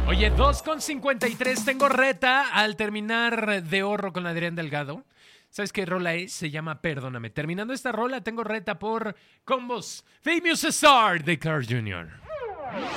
Oye, 2:53, tengo reta al terminar de Horro con Adrián Delgado. ¿Sabes qué rola es? Se llama Perdóname. Terminando esta rola, tengo reta por Combos Famous Star de Carl Jr.